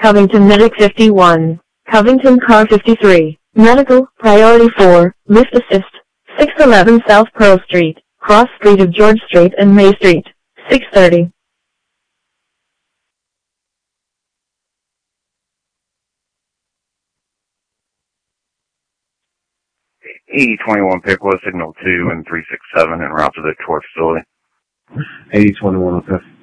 Covington Medic 51. Covington Car 53. Medical, Priority 4, Lift Assist. 611 South Pearl Street, Cross Street of George Street and May Street. 6:30. 8021 Pickwa, signal 2 and 367 en route to the tour facility. 8021 on 5th.